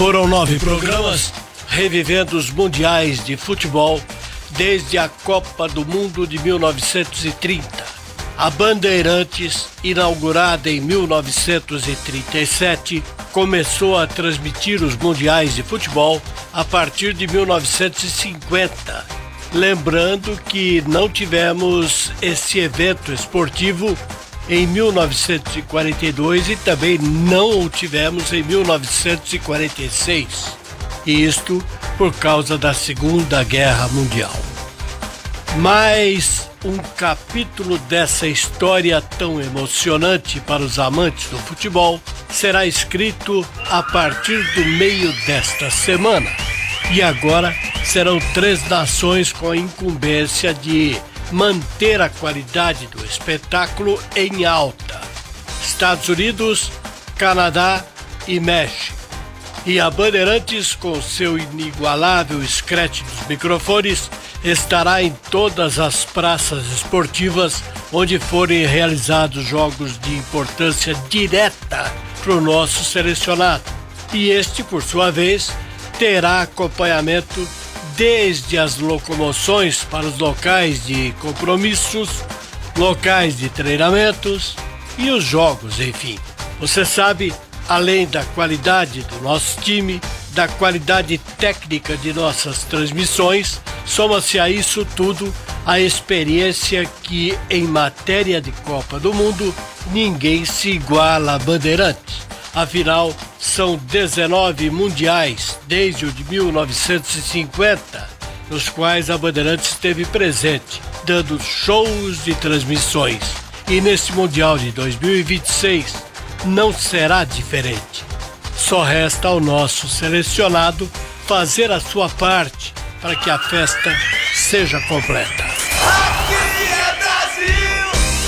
Foram 9 programas revivendo os mundiais de futebol desde a Copa do Mundo de 1930. A Bandeirantes, inaugurada em 1937, começou a transmitir os mundiais de futebol a partir de 1950. Lembrando que não tivemos esse evento esportivo em 1942 e também não o tivemos em 1946. Isto por causa da Segunda Guerra Mundial. Mas um capítulo dessa história tão emocionante para os amantes do futebol será escrito a partir do meio desta semana. E agora serão 3 nações com a incumbência de manter a qualidade do espetáculo em alta: Estados Unidos, Canadá e México. E a Bandeirantes, com seu inigualável scratch dos microfones, estará em todas as praças esportivas onde forem realizados jogos de importância direta para o nosso selecionado. E este, por sua vez, terá acompanhamento desde as locomoções para os locais de compromissos, locais de treinamentos e os jogos, enfim. Você sabe, além da qualidade do nosso time, da qualidade técnica de nossas transmissões, soma-se a isso tudo a experiência que, em matéria de Copa do Mundo, ninguém se iguala a Bandeirantes. Afinal, são 19 mundiais desde o de 1950, nos quais a Bandeirantes esteve presente, dando shows de transmissões. E nesse Mundial de 2026 não será diferente. Só resta ao nosso selecionado fazer a sua parte para que a festa seja completa. Aqui é Brasil!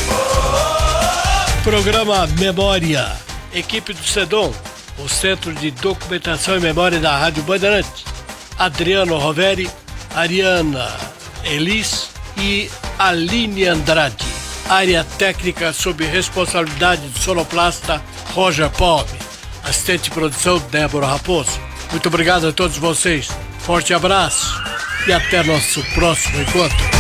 Programa Memória. Equipe do CEDOM, o Centro de Documentação e Memória da Rádio Bandeirantes. Adriano Roveri, Ariana Elis e Aline Andrade. Área técnica sob responsabilidade do sonoplasta Roger Palme. Assistente de produção Débora Raposo. Muito obrigado a todos vocês. Forte abraço e até nosso próximo encontro.